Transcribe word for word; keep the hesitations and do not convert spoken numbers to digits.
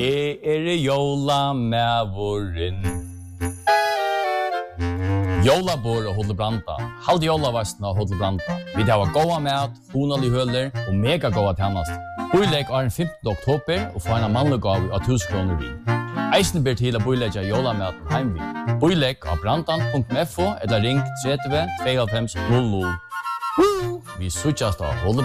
Jeg er jólamævurin. Jólabor og Hotel Branda. Halde jólavastna og Hotel Branda. Vi har goda mat, honalig høler og mega goda tjänast. Boilegg er den femtende oktober og får en mannlig gav av tusen kroner vi. Eisen ber til å boilegge jólamaten heim vi. Boilegg av brandan punkt f o eller ring tretti tvåoghalvfems null null. Vi suttjast av Hotel